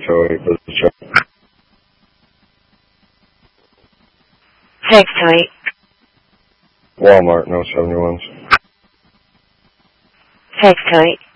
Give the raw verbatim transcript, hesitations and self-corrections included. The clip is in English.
oh eight for the check. six oh eight. Walmart, no seventy-ones. six oh eight.